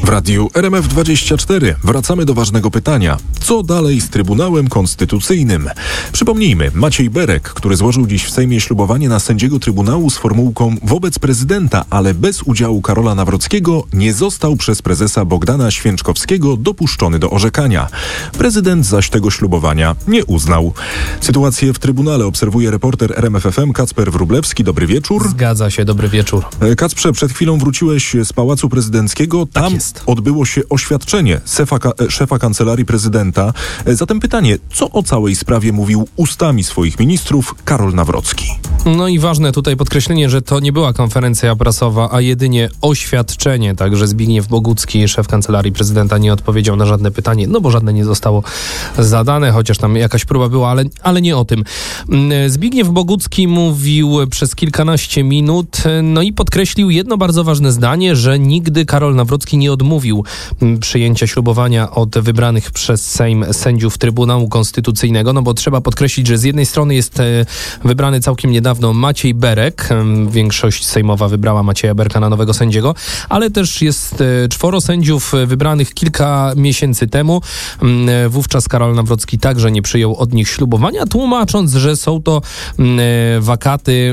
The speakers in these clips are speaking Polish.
W radiu RMF24 wracamy do ważnego pytania. Co dalej z Trybunałem Konstytucyjnym? Przypomnijmy, Maciej Berek, który złożył dziś w Sejmie ślubowanie na sędziego Trybunału z formułką wobec prezydenta, ale bez udziału Karola Nawrockiego, nie został przez prezesa Bogdana Święczkowskiego dopuszczony do orzekania. Prezydent zaś tego ślubowania nie uznał. Sytuację w Trybunale obserwuje reporter RMF FM Kacper Wróblewski. Dobry wieczór. Zgadza się, dobry wieczór. Kacprze, przed chwilą wróciłeś z Pałacu Prezydenckiego. Tam odbyło się oświadczenie szefa Kancelarii Prezydenta. Zatem pytanie, co o całej sprawie mówił ustami swoich ministrów Karol Nawrocki? No i ważne tutaj podkreślenie, że to nie była konferencja prasowa, a jedynie oświadczenie. Także Zbigniew Bogucki, szef Kancelarii Prezydenta, nie odpowiedział na żadne pytanie, no bo żadne nie zostało zadane, chociaż tam jakaś próba była, ale nie o tym. Zbigniew Bogucki mówił przez kilkanaście minut, no i podkreślił jedno bardzo ważne zdanie, że nigdy Karol Nawrocki nie odmówił przyjęcia ślubowania od wybranych przez Sejm sędziów Trybunału Konstytucyjnego, no bo trzeba podkreślić, że z jednej strony jest wybrany całkiem niedawno Maciej Berek, większość sejmowa wybrała Macieja Berka na nowego sędziego, ale też jest 4 sędziów wybranych kilka miesięcy temu. Wówczas Karol Nawrocki także nie przyjął od nich ślubowania, tłumacząc, że są to wakaty,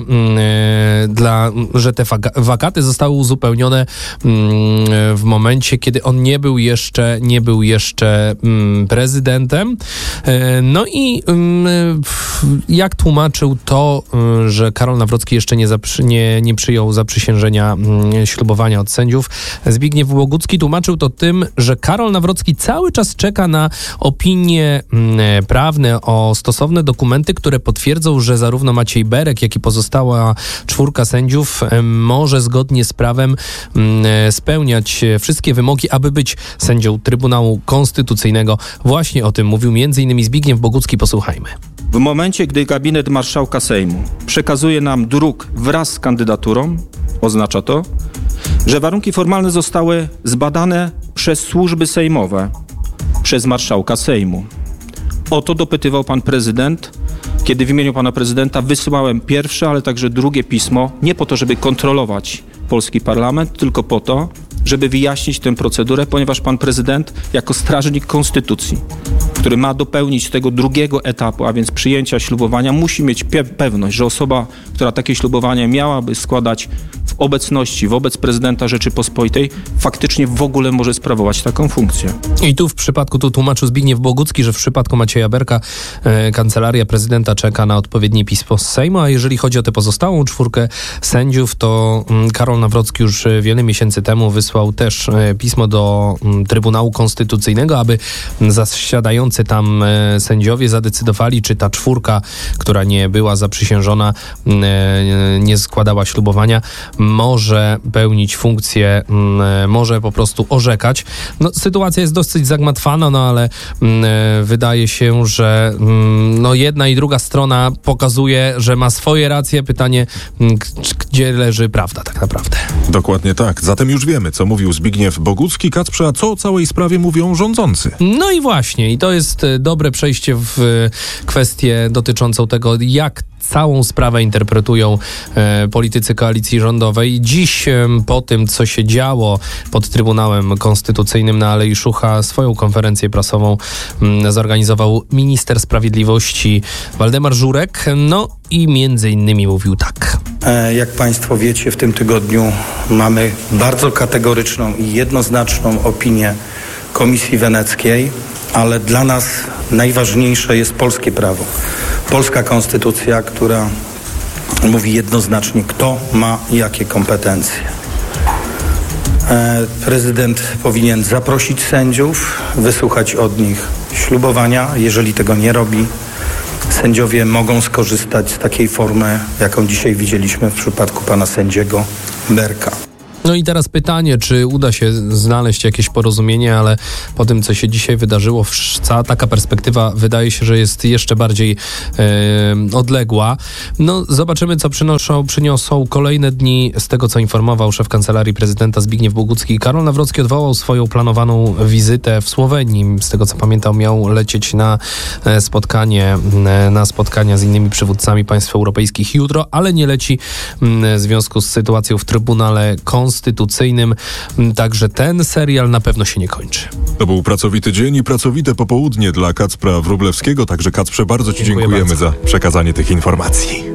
że te wakaty zostały uzupełnione w momencie, kiedy on nie był jeszcze prezydentem. No i jak tłumaczył to, że Karol Nawrocki jeszcze nie przyjął zaprzysiężenia ślubowania od sędziów, Zbigniew Bogucki tłumaczył to tym, że Karol Nawrocki cały czas czeka na opinie prawne o stosowne dokumenty, które potwierdzą, że zarówno Maciej Berek, jak i pozostała 4 sędziów może zgodnie z prawem spełniać wszystkie wymogi, aby być sędzią Trybunału Konstytucyjnego. Właśnie o tym mówił m.in. Zbigniew Bogucki. Posłuchajmy. W momencie, gdy gabinet marszałka Sejmu przekazuje nam druk wraz z kandydaturą, oznacza to, że warunki formalne zostały zbadane przez służby sejmowe, przez marszałka Sejmu. O to dopytywał pan prezydent, kiedy w imieniu pana prezydenta wysyłałem pierwsze, ale także drugie pismo, nie po to, żeby kontrolować polski parlament, tylko po to, żeby wyjaśnić tę procedurę, ponieważ pan prezydent jako strażnik konstytucji, który ma dopełnić tego drugiego etapu, a więc przyjęcia ślubowania, musi mieć pewność, że osoba, która takie ślubowanie miałaby składać w obecności wobec prezydenta Rzeczypospolitej, faktycznie w ogóle może sprawować taką funkcję. I tu tłumaczył Zbigniew Bogucki, że w przypadku Macieja Berka Kancelaria Prezydenta czeka na odpowiednie pismo z Sejmu, a jeżeli chodzi o tę pozostałą 4 sędziów, to Karol Nawrocki już wiele miesięcy temu wysłał też pismo do Trybunału Konstytucyjnego, aby zasiadający tam sędziowie zadecydowali, czy ta 4, która nie była zaprzysiężona, nie składała ślubowania, może pełnić funkcję, może po prostu orzekać. No, sytuacja jest dosyć zagmatwana, ale wydaje się, że jedna i druga strona pokazuje, że ma swoje racje. Pytanie, gdzie leży prawda tak naprawdę. Dokładnie tak. Zatem już wiemy, co mówił Zbigniew Bogucki. Kacprze, a co o całej sprawie mówią rządzący? No i właśnie. I to jest dobre przejście w kwestię dotyczącą tego, jak całą sprawę interpretują politycy koalicji rządowej. Dziś po tym, co się działo pod Trybunałem Konstytucyjnym na Alei Szucha, swoją konferencję prasową zorganizował minister sprawiedliwości Waldemar Żurek. No i między innymi mówił tak. Jak państwo wiecie, w tym tygodniu mamy bardzo kategoryczną i jednoznaczną opinię Komisji Weneckiej, ale dla nas najważniejsze jest polskie prawo. Polska konstytucja, która mówi jednoznacznie, kto ma jakie kompetencje. Prezydent powinien zaprosić sędziów, wysłuchać od nich ślubowania. Jeżeli tego nie robi, sędziowie mogą skorzystać z takiej formy, jaką dzisiaj widzieliśmy w przypadku pana sędziego Berka. No i teraz pytanie, czy uda się znaleźć jakieś porozumienie, ale po tym, co się dzisiaj wydarzyło, cała taka perspektywa wydaje się, że jest jeszcze bardziej odległa. No zobaczymy, co przyniosą kolejne dni. Z tego, co informował szef Kancelarii Prezydenta Zbigniew Bogucki, Karol Nawrocki odwołał swoją planowaną wizytę w Słowenii. Z tego, co pamiętam, miał lecieć na spotkania z innymi przywódcami państw europejskich jutro, ale nie leci w związku z sytuacją w Trybunale Konstytucyjnym. Konstytucyjnym. Także ten serial na pewno się nie kończy. To był pracowity dzień i pracowite popołudnie dla Kacpra Wróblewskiego. Także Kacprze, bardzo Ci Dziękuję dziękujemy bardzo za przekazanie tych informacji.